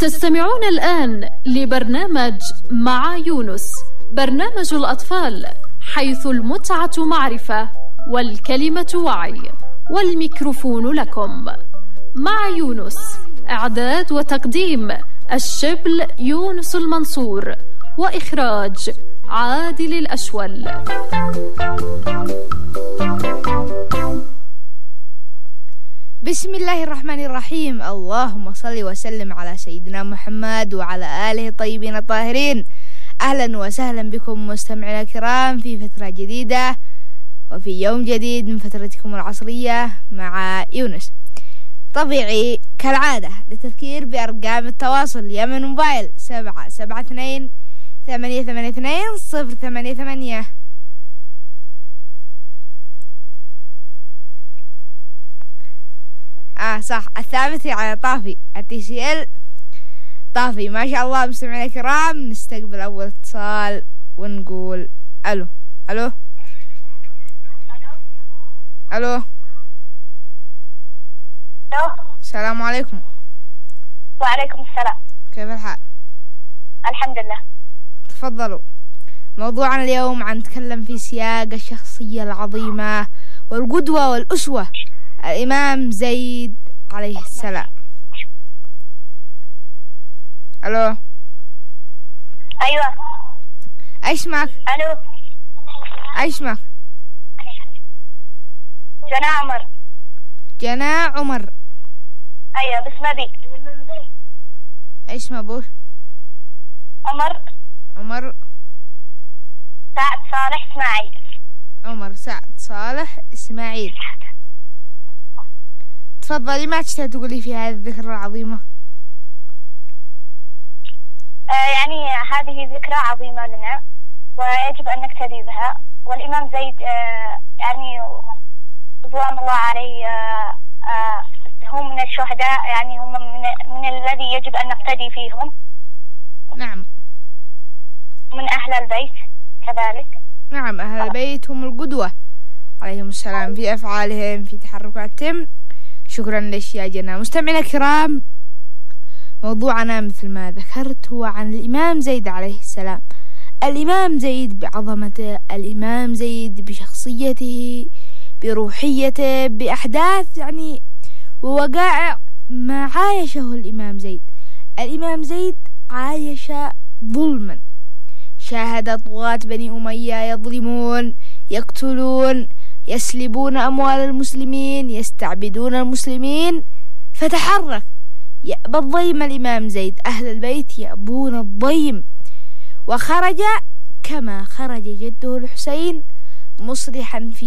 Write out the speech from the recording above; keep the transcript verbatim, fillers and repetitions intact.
تستمعون الآن لبرنامج مع يونس، برنامج الأطفال حيث المتعة معرفة والكلمة وعي، والميكروفون لكم. مع يونس، إعداد وتقديم الشبل يونس المنصور، وإخراج عادل الأشول. بسم الله الرحمن الرحيم. اللهم صل وسلم على سيدنا محمد وعلى آله الطيبين الطاهرين. أهلا وسهلا بكم مستمعينا الكرام في فترة جديدة وفي يوم جديد من فترتكم العصرية مع يونس. طبيعي كالعادة للتذكير بأرقام التواصل يا من موبايل سبعة سبعة اثنين ثمانية ثمانية اثنين صفر ثمانية ثمانية. آه صح، الثابت على طافي التي سي ال طافي. ما شاء الله مستمعينا الكرام، نستقبل أول اتصال ونقول ألو ألو ألو. السلام عليكم. وعليكم السلام. كيف الحال؟ الحمد لله. تفضلوا. موضوعنا اليوم عن نتكلم في سياق الشخصية العظيمة والقدوة والأسوة، الإمام زيد عليه السلام. ألو. أيوة. أيش اسمك؟ ألو. أيش اسمك؟ جنى عمر. جنى عمر. أيوة باسم أبي. أيش اسم أبوك؟ عمر. عمر سعد صالح إسماعيل. عمر سعد صالح إسماعيل. تفضلي، ما تشتهي تقولي في هذه الذكرى العظيمة؟ آه يعني هذه ذكرى عظيمة لنا ويجب أن نقتدي بها. والإمام زيد آه يعني رضوان الله عليه آه آه هم من الشهداء، يعني هم من, من الذي يجب أن نقتدي فيهم. نعم. من أهل البيت كذلك. نعم، أهل البيت هم القدوة عليهم السلام في أفعالهم في تحركاتهم. شكرا لك يا جنى. مستمعينا الكرام، موضوعنا مثل ما ذكرت هو عن الإمام زيد عليه السلام. الإمام زيد بعظمته، الإمام زيد بشخصيته، بروحيته، بأحداث يعني ووقائع ما عايشه الإمام زيد. الإمام زيد عايش ظلما، شاهد طغاة بني أمية يظلمون، يقتلون، يسلبون أموال المسلمين، يستعبدون المسلمين، فتحرك يأبى الضيم. الإمام زيد أهل البيت يأبون الضيم، وخرج كما خرج جده الحسين مصرحا في